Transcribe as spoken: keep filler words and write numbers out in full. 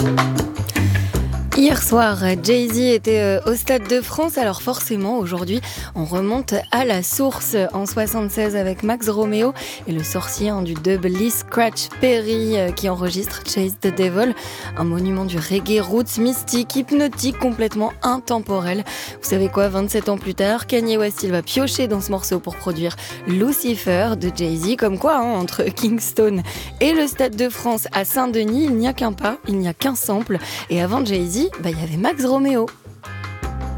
Hier soir, Jay-Z était euh, au Stade de France, alors forcément aujourd'hui on remonte à la source en soixante-seize avec Max Romeo et le sorcier hein, du dub Lee Scratch Perry euh, qui enregistre Chase the Devil, un monument du reggae roots mystique, hypnotique, complètement intemporel. Vous savez quoi, vingt-sept ans plus tard, Kanye West il va piocher dans ce morceau pour produire Lucifer de Jay-Z, comme quoi hein, entre Kingston et le Stade de France à Saint-Denis, il n'y a qu'un pas, il n'y a qu'un sample, et avant Jay-Z, bah, il y avait Max Romeo.